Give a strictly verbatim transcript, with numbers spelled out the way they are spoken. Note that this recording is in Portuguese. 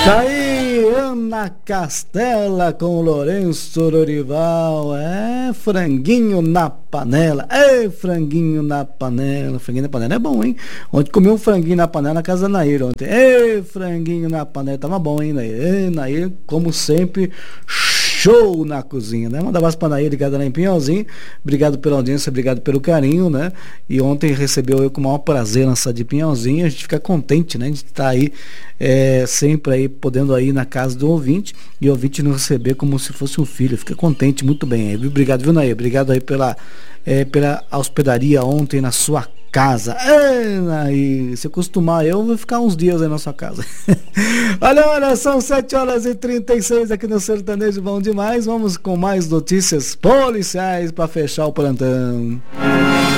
Tá aí, Ana Castela com o Lourenço Lorival. É, franguinho na panela. É, franguinho na panela. Franguinho na panela é bom, hein? Ontem comi um franguinho na panela na casa da Nair ontem. É, franguinho na panela. Tava bom, hein, Nair? É, Nair, como sempre, show na cozinha, né? Manda abraço pra Nair, ligada lá em Pinhalzinho. Obrigado pela audiência, obrigado pelo carinho, né? E ontem recebeu eu com o maior prazer na cidade de Pinhalzinho. A gente fica contente, né? De estar aí é, sempre aí, podendo aí na casa do ouvinte e o ouvinte nos receber como se fosse um filho. Fica contente, muito bem aí. Obrigado, viu, Nair? Obrigado aí pela, é, pela hospedaria ontem na sua casa. É, Nair, se acostumar, eu vou ficar uns dias aí na sua casa. Olha, olha, são sete horas e trinta e seis aqui no Sertanejo Bom Demais. Vamos com mais notícias policiais para fechar o plantão.